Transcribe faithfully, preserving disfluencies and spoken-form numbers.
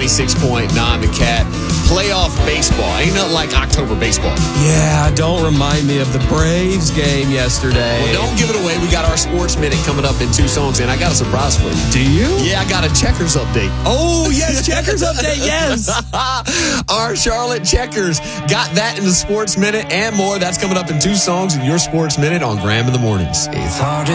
ninety-six point nine The Cat. Playoff baseball. Ain't nothing like October baseball. Yeah, don't remind me of the Braves game yesterday. Well, don't give it away. We got our Sports Minute coming up in two songs, and I got a surprise for you. Do you? Yeah, I got a Checkers update. Oh, yes, Checkers update, yes. Our Charlotte Checkers got that in the Sports Minute and more. That's coming up in two songs in your Sports Minute on Graham in the Mornings. It's hard to